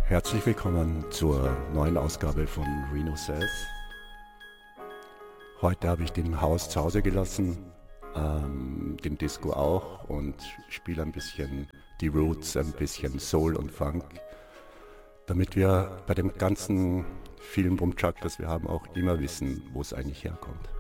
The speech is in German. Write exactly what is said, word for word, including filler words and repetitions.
Herzlich willkommen zur neuen Ausgabe von Reno Says. Heute habe ich den Haus zu Hause gelassen, ähm, den Disco auch und spiele ein bisschen die Roots, ein bisschen Soul und Funk, damit wir bei dem ganzen vielen Bumchuck, das wir haben, auch immer wissen, wo es eigentlich herkommt.